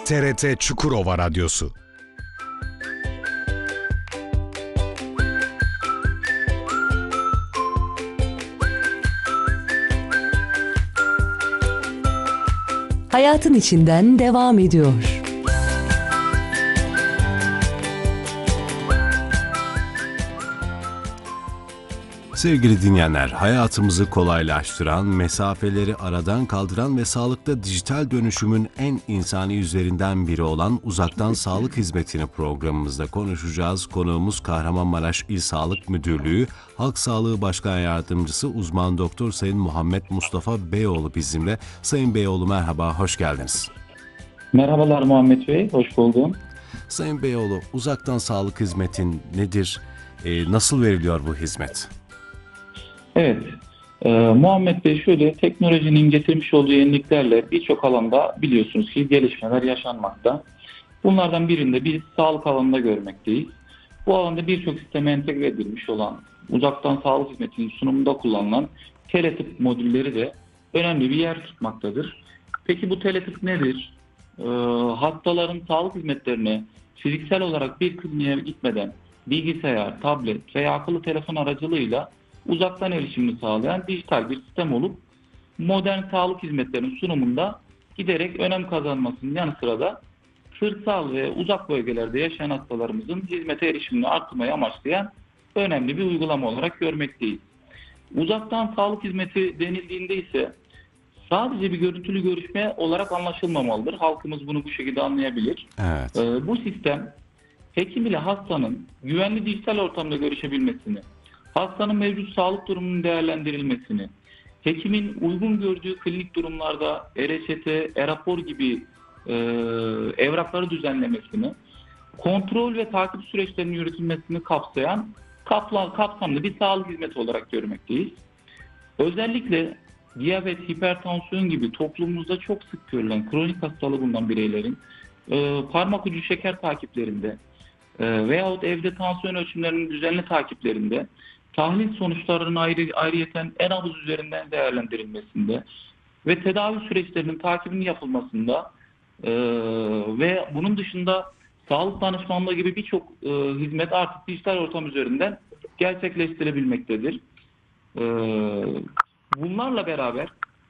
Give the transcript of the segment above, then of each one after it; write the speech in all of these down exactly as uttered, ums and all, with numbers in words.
T R T Çukurova Radyosu. Hayatın içinden devam ediyor. Sevgili dinleyenler, hayatımızı kolaylaştıran, mesafeleri aradan kaldıran ve sağlıkta dijital dönüşümün en insani yüzlerinden biri olan Uzaktan Sağlık Hizmetini programımızda konuşacağız. Konuğumuz Kahramanmaraş İl Sağlık Müdürlüğü Halk Sağlığı Başkan Yardımcısı Uzman Doktor Sayın Muhammed Mustafa Beyoğlu bizimle. Sayın Beyoğlu merhaba, hoş geldiniz. Merhabalar Muhammed Bey, hoş buldum. Sayın Beyoğlu, Uzaktan Sağlık Hizmeti nedir? Ee, nasıl veriliyor bu hizmet? Evet, e, Muhammed Bey şöyle, teknolojinin getirmiş olduğu yeniliklerle birçok alanda biliyorsunuz ki gelişmeler yaşanmakta. Bunlardan birinde biz sağlık alanında görmekteyiz. Bu alanda birçok sisteme entegre edilmiş olan uzaktan sağlık hizmetinin sunumunda kullanılan teletip modülleri de önemli bir yer tutmaktadır. Peki bu teletip nedir? E, hastaların sağlık hizmetlerine fiziksel olarak bir kliniğe gitmeden bilgisayar, tablet veya akıllı telefon aracılığıyla uzaktan erişimini sağlayan dijital bir sistem olup modern sağlık hizmetlerinin sunumunda giderek önem kazanmasının yanı sıra da kırsal ve uzak bölgelerde yaşayan hastalarımızın hizmete erişimini arttırmayı amaçlayan önemli bir uygulama olarak görmekteyiz. Uzaktan sağlık hizmeti denildiğinde ise sadece bir görüntülü görüşme olarak anlaşılmamalıdır. Halkımız bunu bu şekilde anlayabilir. Evet. Ee, bu sistem hekim ile hastanın güvenli dijital ortamda görüşebilmesini, hastanın mevcut sağlık durumunun değerlendirilmesini, hekimin uygun gördüğü klinik durumlarda e-reçete, e-rapor gibi e, evrakları düzenlemesini, kontrol ve takip süreçlerinin yürütülmesini kapsayan kapla, kapsamlı bir sağlık hizmeti olarak görmekteyiz. Özellikle diyabet, hipertansiyon gibi toplumumuzda çok sık görülen kronik hastalığı bulunan bireylerin e, parmak ucu şeker takiplerinde e, veyahut evde tansiyon ölçümlerinin düzenli takiplerinde, tahlil sonuçlarının ayrı, ayrıyeten e-nabız üzerinden değerlendirilmesinde ve tedavi süreçlerinin takibinin yapılmasında e, ve bunun dışında sağlık danışmanlığı gibi birçok e, hizmet artık dijital ortam üzerinden gerçekleştirilebilmektedir. E, bunlarla beraber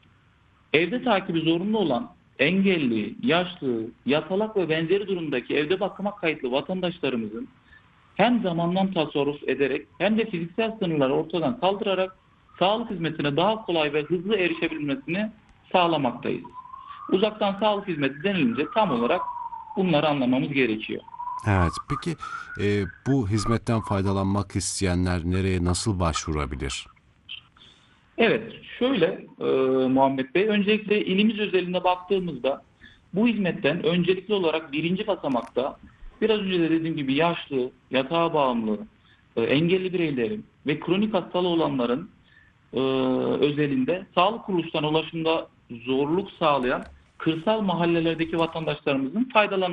evde takibi zorunlu olan engelli, yaşlı, yatalak ve benzeri durumdaki evde bakıma kayıtlı vatandaşlarımızın hem zamandan tasarruf ederek hem de fiziksel sınırları ortadan kaldırarak sağlık hizmetine daha kolay ve hızlı erişebilmesini sağlamaktayız. Uzaktan sağlık hizmeti denilince tam olarak bunları anlamamız gerekiyor. Evet, peki e, bu hizmetten faydalanmak isteyenler nereye, nasıl başvurabilir? Evet, şöyle e, Muhammed Bey, öncelikle ilimiz özelinde baktığımızda bu hizmetten öncelikli olarak birinci basamakta biraz önce de dediğim gibi yaşlı, yatağa bağımlı, e, engelli bireylerin ve kronik hastalığı olanların e, özelinde sağlık kuruluşlarına ulaşımda zorluk sağlayan kırsal mahallelerdeki vatandaşlarımızın faydalanması